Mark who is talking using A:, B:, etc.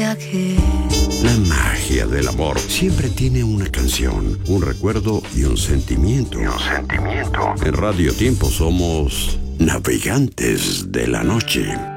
A: viaje.
B: La magia del amor siempre tiene una canción, un recuerdo y un sentimiento. En Radio Tiempo somos navegantes de la noche.